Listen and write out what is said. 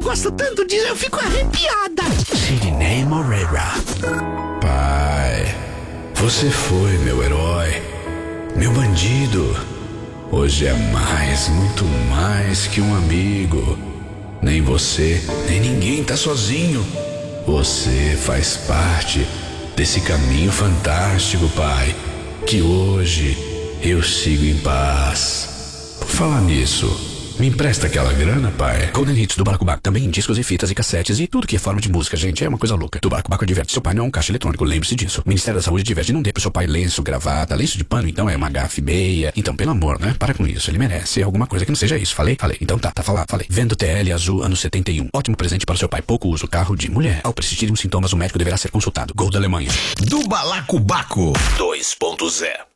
gosto tanto disso, eu fico arrepiada. Sidney Moreira. Pai, você foi meu herói, meu bandido. Hoje é mais, muito mais que um amigo. Nem você, nem ninguém tá sozinho. Você faz parte desse caminho fantástico, pai, que hoje eu sigo em paz. Por falar nisso, me empresta aquela grana, pai? Golden Hits do Balacobaco, também em discos e fitas e cassetes e tudo que é forma de música, gente, é uma coisa louca. Do Balacobaco diverte seu pai, não é um caixa eletrônico, lembre-se disso. O Ministério da Saúde diverte, não dê pro seu pai lenço, gravata, lenço de pano, então é uma gafe meia. Então, pelo amor, né? Para com isso, ele merece alguma coisa que não seja isso. Falei? Então tá falado, falei. Vendo TL azul, ano 71. Ótimo presente para o seu pai, pouco uso, carro de mulher. Ao persistirem os sintomas, o médico deverá ser consultado. Gol da Alemanha. Do Balacobaco 2.0